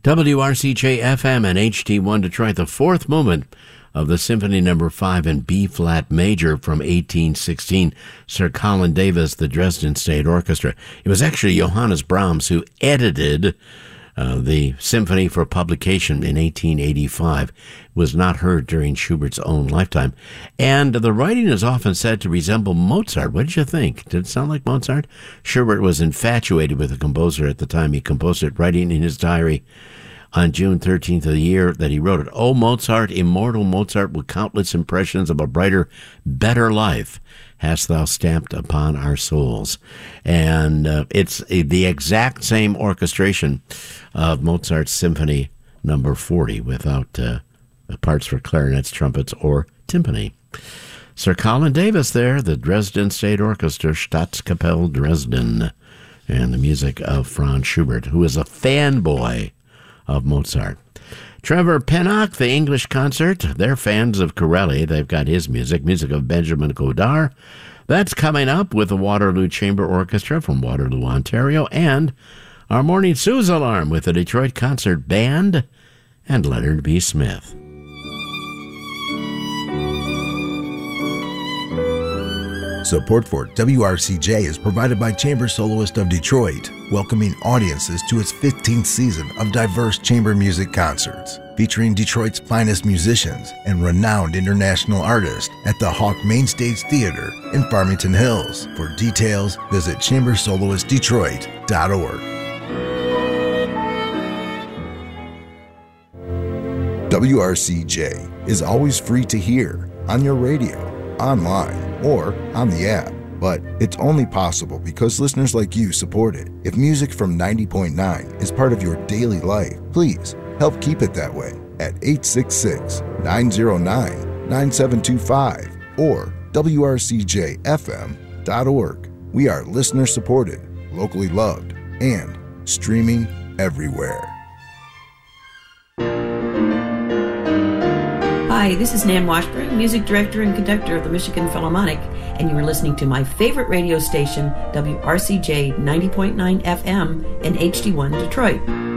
WRCJ-FM and HD1 Detroit, the fourth movement of the Symphony No. 5 in B-flat major from 1816, Sir Colin Davis, the Dresden State Orchestra. It was actually Johannes Brahms who edited the symphony for publication in 1885. It was not heard during Schubert's own lifetime. And the writing is often said to resemble Mozart. What did you think? Did it sound like Mozart? Schubert was infatuated with the composer at the time he composed it, writing in his diary on June 13th of the year that he wrote it. "Oh, Mozart, immortal Mozart, with countless impressions of a brighter, better life, hast thou stamped upon our souls." And it's the exact same orchestration of Mozart's Symphony No. 40 without parts for clarinets, trumpets, or timpani. Sir Colin Davis there, the Dresden State Orchestra, Staatskapelle Dresden, and the music of Franz Schubert, who is a fanboy of Mozart. Trevor Pinnock, the English Concert, they're fans of Corelli. They've got his music of Benjamin Godard. That's coming up with the Waterloo Chamber Orchestra from Waterloo, Ontario, and our morning Sue's Alarm with the Detroit Concert Band and Leonard B. Smith. Support for WRCJ is provided by Chamber Soloist of Detroit, welcoming audiences to its 15th season of diverse chamber music concerts, featuring Detroit's finest musicians and renowned international artists at the Hawk Mainstage Theater in Farmington Hills. For details, visit chambersoloistdetroit.org. WRCJ is always free to hear on your radio, online, or on the app, but it's only possible because listeners like you support it. If music from 90.9 is part of your daily life, please help keep it that way at 866-909-9725 or WRCJFM.org. We are listener supported, locally loved, and streaming everywhere. Hi, this is Nan Washburn, music director and conductor of the Michigan Philharmonic, and you are listening to my favorite radio station, WRCJ 90.9 FM in HD1 Detroit.